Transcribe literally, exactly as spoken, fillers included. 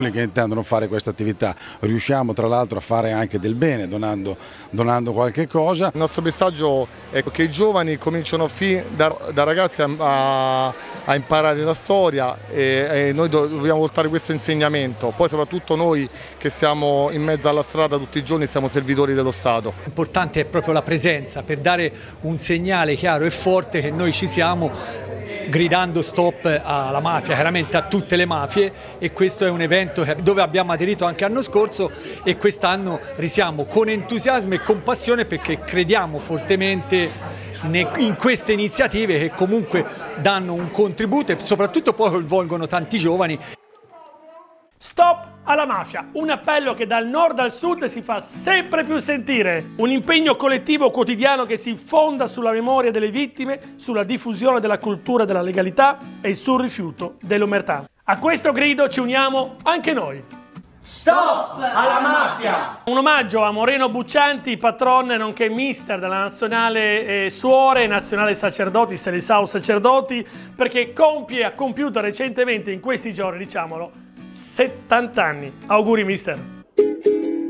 che intendono fare questa attività. Riusciamo tra l'altro a fare anche del bene donando, donando qualche cosa. Il nostro messaggio è che i giovani cominciano fin da, da ragazzi a, a imparare la storia e, e noi dobbiamo portare questo insegnamento. Poi soprattutto noi che siamo in mezzo alla strada tutti i giorni siamo servitori dello Stato. L'importante è proprio la presenza per dare un segnale chiaro e forte che noi ci siamo, gridando stop alla mafia, chiaramente a tutte le mafie, e questo è un evento dove abbiamo aderito anche l'anno scorso e quest'anno risiamo con entusiasmo e con passione perché crediamo fortemente in queste iniziative che comunque danno un contributo e soprattutto poi coinvolgono tanti giovani. Stop alla mafia, un appello che dal nord al sud si fa sempre più sentire, un impegno collettivo quotidiano che si fonda sulla memoria delle vittime, sulla diffusione della cultura della legalità e sul rifiuto dell'omertà. A questo grido ci uniamo anche noi. Stop alla mafia! Un omaggio a Moreno Buccianti, patron nonché mister della nazionale eh, suore, nazionale sacerdoti, Selisao Sacerdoti, perché compie, ha compiuto recentemente in questi giorni, diciamolo, settanta anni. Auguri mister!